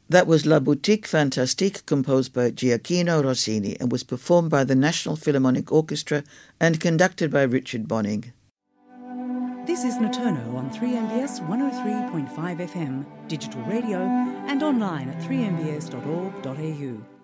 That was La Boutique Fantastique, composed by Gioacchino Rossini and was performed by the National Philharmonic Orchestra and conducted by Richard Bonning. This is Noturno on 3MBS 103.5 FM, digital radio and online at 3mbs.org.au.